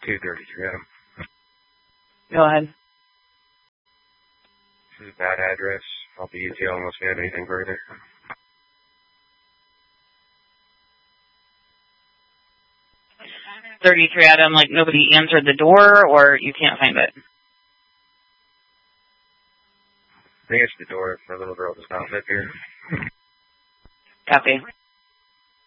233 Adam. Go ahead. This is a bad address. I'll be ETL unless we have anything further. 33 Adam, like nobody answered the door, or you can't find it? They answered the door. My little girl does not live here. Copy.